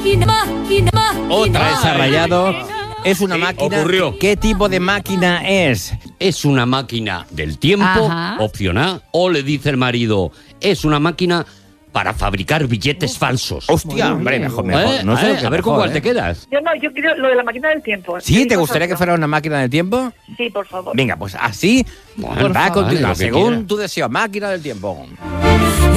Otra vez ha rayado. Es una máquina. ocurrió. ¿Qué tipo de máquina es? ¿Es una máquina del tiempo? Ajá. Opción A. O le dice el marido, es una máquina para fabricar billetes falsos. Hostia, hombre, mejor. No sé, a ver con cuál te quedas. Yo quiero lo de la máquina del tiempo. ¿Sí? ¿Te gustaría que fuera una máquina del tiempo? Sí, por favor. Venga, pues así Bueno, va a continuar, lo que según quiera. tu deseo. Máquina del tiempo.